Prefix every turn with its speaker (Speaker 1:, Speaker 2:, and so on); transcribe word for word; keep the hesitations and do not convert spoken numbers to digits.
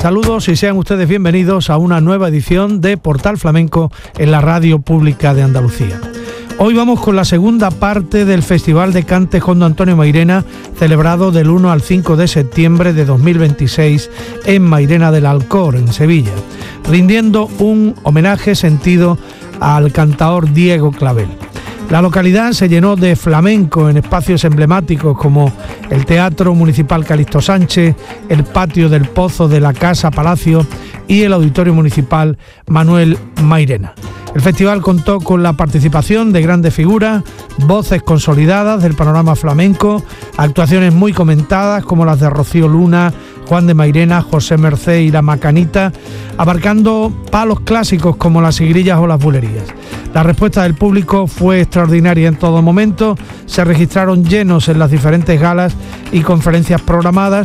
Speaker 1: Saludos y sean ustedes bienvenidos a una nueva edición de Portal Flamenco en la Radio Pública de Andalucía. Hoy vamos con la segunda parte del Festival de Cante Jondo Antonio Mairena, celebrado del uno al cinco de septiembre de dos mil veintiséis en Mairena del Alcor, en Sevilla, rindiendo un homenaje sentido al cantaor Diego Clavel. La localidad se llenó de flamenco en espacios emblemáticos como el Teatro Municipal Calixto Sánchez, el Patio del Pozo de la Casa Palacio y el Auditorio Municipal Manuel Mairena. El festival contó con la participación de grandes figuras, voces consolidadas del panorama flamenco, actuaciones muy comentadas como las de Rocío Luna, Juan de Mairena, José Merced y La Macanita, abarcando palos clásicos como las sigrillas o las bulerías. La respuesta del público fue extraordinaria en todo momento, se registraron llenos en las diferentes galas y conferencias programadas